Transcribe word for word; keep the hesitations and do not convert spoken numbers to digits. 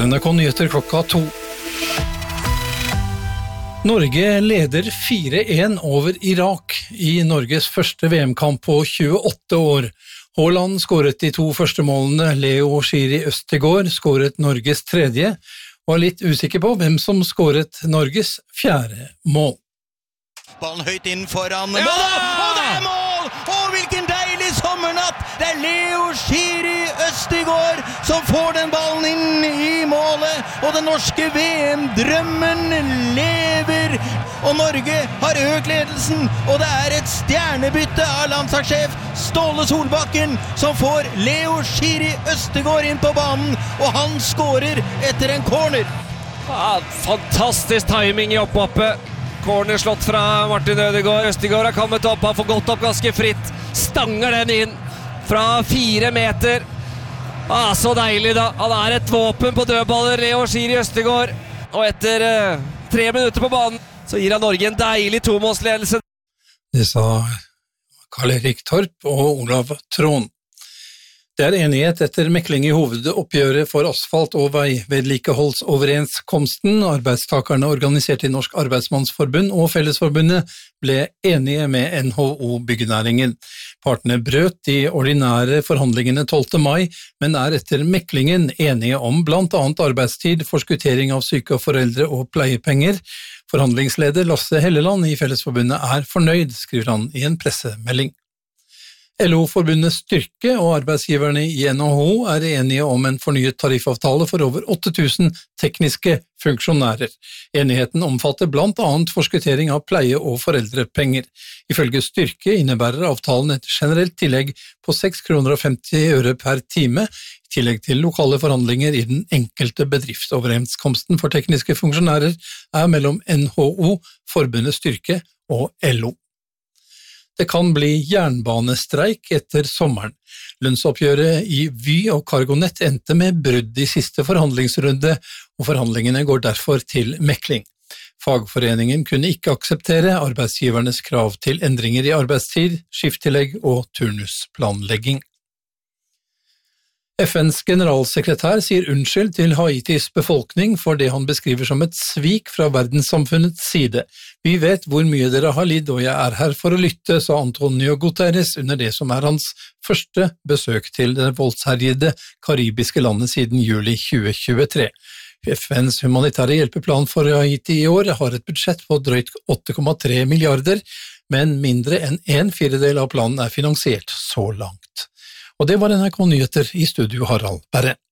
er N R K Nyheter klokka to. Norge leder fire en over Irak i Norges første V M-kamp på tjueåtte år. Haaland skåret de to første målene, Leo Schiri Østegård skåret Norges tredje, og er litt usikker på hvem som skåret Norges fjerde mål. Ballen høyt inn foran mål, ja! Og det er mål! Og hvilken deilig sommernatt! Det er Leo Schiri Østegård som får den ballen inn i målet, og den norske V M-drømmen lever, og Norge har økt ledelsen, og det er et stjernebytte av landslagssjef Ståle Solbakken som får Leo Schiri Østegård inn på banen, og han skårer etter en corner. Ja, fantastisk timing i opphoppet. Corner slått fra Martin Ødegaard. Østegård har kommet opp, han får gått opp ganske fritt. Stanger den inn fra fire meter. Ah, så deilig da. Han er et våpen på dødballer, Leo Schiri Østegård. Og etter uh, tre minutter på banen, så gir han Norge en deilig tomålsledelse. Det sa Karl-Erik Torp og Olav Tron. Det er enighet etter mekling i hovedoppgjøret for asfalt- og veivedlikeholdsoverenskomsten. Arbeidstakerne organisert i Norsk Arbeidsmannsforbund og Fellesforbundet ble enige med N H O Byggenæringen. Partene brøt de ordinære forhandlingene tolvte mai, men er etter meklingen enige om blant annet arbeidstid, forskuttering av syke og foreldre og pleiepenger. Forhandlingsleder Lasse Helleland i Fellesforbundet er fornøyd, skriver han i en pressemelding. L O-forbundet Styrke og arbeidsgiverne i N H O er enige om en fornyet tariffavtale for over åtte tusen tekniske funksjonærer. Enigheten omfatter blant annet forskuttering av pleie- og foreldrepenger. Ifølge Styrke innebærer avtalen et generelt tillegg på seks kroner og femti øre per time, i tillegg til lokale forhandlinger i den enkelte bedriftsoverenskomsten for tekniske funksjonærer er mellom N H O, forbundet Styrke og L O. Det kan bli jernbanestreik etter sommeren. Lønnsoppgjøret i Vy og Cargonet endte med brudd i siste forhandlingsrunde, og forhandlingene går derfor til mekling. Fagforeningen kunne ikke akseptere arbeidsgivernes krav til endringer i arbeidstid, skifttillegg og turnusplanlegging. F N's generalsekretær sier unnskyld til Haitis befolkning for det han beskriver som et svik fra verdenssamfunnets side. Vi vet hvor mye dere har lidd, og jeg er her for å lytte, sa Antonio Guterres under det som er hans første besøk til det voldsherjede karibiske landet siden juli tjue tjuetre. F N's humanitære hjelpeplan for Haiti i år har et budsjett på drøyt åtte komma tre milliarder, men mindre enn en firedel av planen er finansiert så langt. Og det var N R K Nyheter i studio Harald Berre.